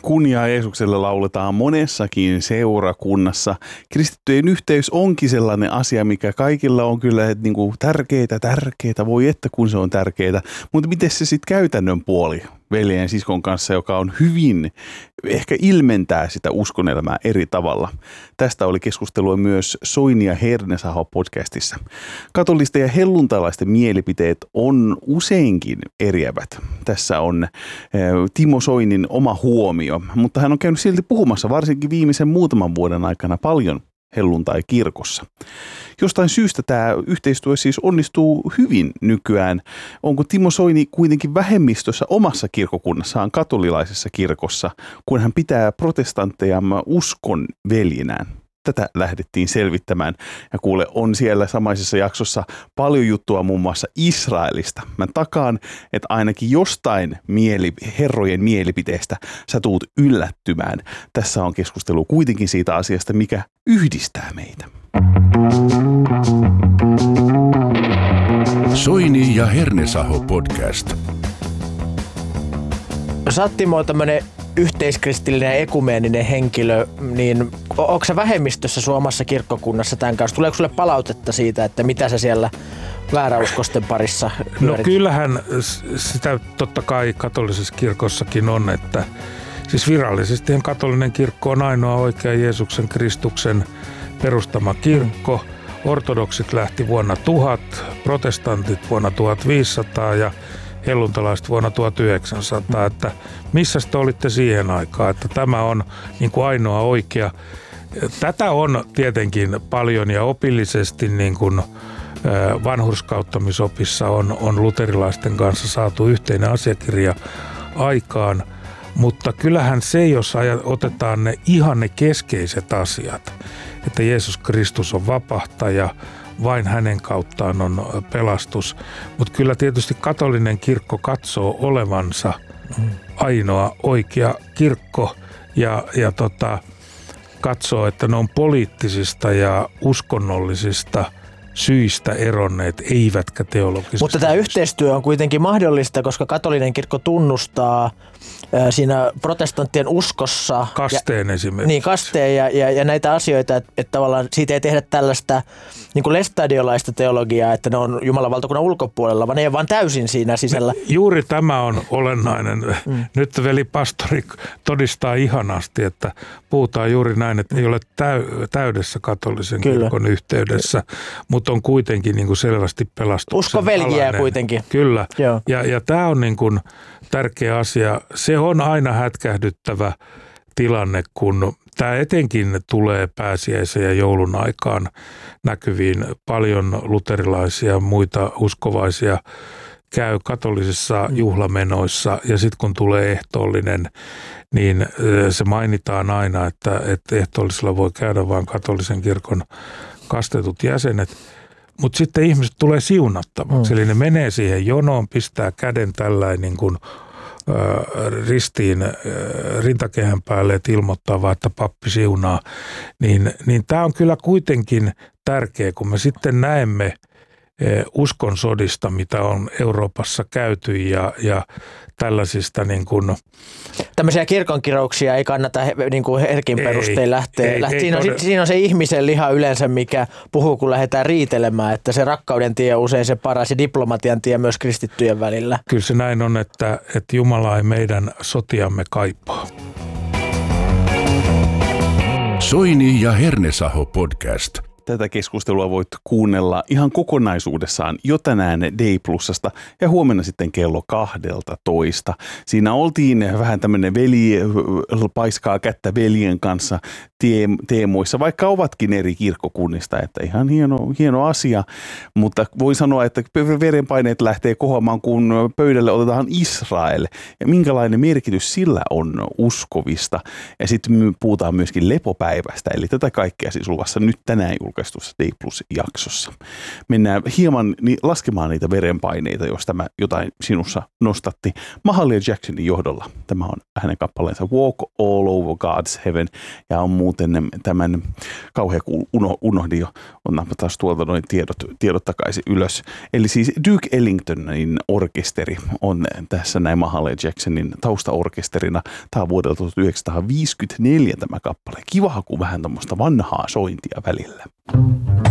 Kunniaa Jeesukselle lauletaan monessakin seurakunnassa. Kristittyjen yhteys onkin sellainen asia, mikä kaikilla on kyllä niin kuin tärkeää, voi että kun se on tärkeää. Mutta miten se sitten käytännön puoli veljen ja siskon kanssa, joka on hyvin, ehkä ilmentää sitä uskonelämää eri tavalla. Tästä oli keskustelua myös Soini ja Hernesaho podcastissa. Katolisten ja helluntalaisten mielipiteet on useinkin eriävät. Tässä on Timo Soinin oma huomio, mutta hän on käynyt silti puhumassa varsinkin viimeisen muutaman vuoden aikana paljon helluntai-kirkossa. Jostain syystä tämä yhteistyö siis onnistuu hyvin nykyään. Onko Timo Soini kuitenkin vähemmistössä omassa kirkokunnassaan katolilaisessa kirkossa, kun hän pitää protestantteja uskon veljinään? Tätä lähdettiin selvittämään ja kuule, on siellä samaisessa jaksossa paljon juttua muun muassa Israelista. Mä takaan, että ainakin jostain herrojen mielipiteestä sä tuut yllättymään. Tässä on keskustelu kuitenkin siitä asiasta, mikä yhdistää meitä. Soini ja Hernesaho podcast. Sä oot, Timo, tämmönen yhteiskristillinen ja ekumeeninen henkilö, niin onko sä vähemmistössä sun omassa kirkkokunnassa tämän kanssa? Tuleeko sulle palautetta siitä, että mitä sä siellä vääräuskosten parissa pyörit? No kyllähän sitä totta kai katolisessa kirkossakin on, että siis virallisesti katolinen kirkko on ainoa oikea Jeesuksen Kristuksen perustama kirkko. Ortodoksit lähti vuonna 1000, protestantit vuonna 1500 ja helluntalaiset vuonna 1900, että missä te olitte siihen aikaan, että tämä on niin kuin ainoa oikea. Tätä on tietenkin paljon ja opillisesti niin kuin vanhurskauttamisopissa on luterilaisten kanssa saatu yhteinen asiakirja aikaan, mutta kyllähän se, jos otetaan ne keskeiset asiat, että Jeesus Kristus on vapahtaja, vain hänen kauttaan on pelastus. Mutta kyllä tietysti katolinen kirkko katsoo olevansa ainoa oikea kirkko ja katsoo, että ne on poliittisista ja uskonnollisista syistä eronneet, eivätkä teologisista. Mutta tämä yhteistyö on kuitenkin mahdollista, koska katolinen kirkko tunnustaa siinä protestanttien uskossa kasteen esimerkiksi. Niin, kasteen ja näitä asioita, että tavallaan siitä ei tehdä tällaista niin kuin lestadiolaista teologiaa, että ne on Jumalan valtakunnan ulkopuolella, vaan ne ei vaan täysin siinä sisällä. Juuri tämä on olennainen. Nyt veli-pastori todistaa ihanasti, että puhutaan juuri näin, että ei ole täydessä katolisen kirkon yhteydessä, mutta on kuitenkin niin kuin selvästi pelastuksen uskon veljiä kuitenkin. Kyllä. Ja tämä on niin kuin tärkeä asia. Se on aina hätkähdyttävä tilanne, kun tämä etenkin tulee pääsiäisen ja joulun aikaan näkyviin. Paljon luterilaisia ja muita uskovaisia käy katolisissa juhlamenoissa ja sitten kun tulee ehtoollinen, niin se mainitaan aina, että ehtoollisella voi käydä vain katolisen kirkon kastetut jäsenet. Mutta sitten ihmiset tulee siunattavaksi, eli ne menee siihen jonoon, pistää käden tällainen niin kuin ristiin rintakehän päälle, että ilmoittaa vaan, että pappi siunaa. Niin tämä on kyllä kuitenkin tärkeä, kun me sitten näemme uskon sodista, mitä on Euroopassa käyty ja tällaisista niin kuin tämmöisiä kirkonkirouksia ei kannata niin kuin herkin perustein lähteä. Siinä on se ihmisen liha yleensä, mikä puhuu, kun lähdetään riitelemään, että se rakkauden tie on usein se paras ja diplomatian tie myös kristittyjen välillä. Kyllä se näin on, että Jumala ei meidän sotiamme kaipaa. Soini ja Hernesaho podcast. Tätä keskustelua voit kuunnella ihan kokonaisuudessaan jo tänään Day Plusasta ja huomenna sitten kello 12. Siinä oltiin vähän tämmöinen paiskaa kättä veljen kanssa teemoissa, vaikka ovatkin eri kirkkokunnista, että ihan hieno asia, mutta voin sanoa, että verenpaineet lähtee kohoamaan, kun pöydälle otetaan Israel ja minkälainen merkitys sillä on uskovista ja sitten puhutaan myöskin lepopäivästä, eli tätä kaikkea siis luvassa nyt tänään julkaistussa Day Plus-jaksossa. Mennään hieman laskemaan niitä verenpaineita, jos tämä jotain sinussa nostatti. Mahalia Jacksonin johdolla. Tämä on hänen kappaleensa Walk All Over God's Heaven ja on muuten tämän kauhean unohdin jo, otetaanpa taas tuolta noin tiedot takaisin ylös. Eli siis Duke Ellingtonin orkesteri on tässä näin Mahalia Jacksonin taustaorkesterina. Tämä on vuodelta 1954 tämä kappale. Kiva, kun vähän tämmöistä vanhaa sointia välillä.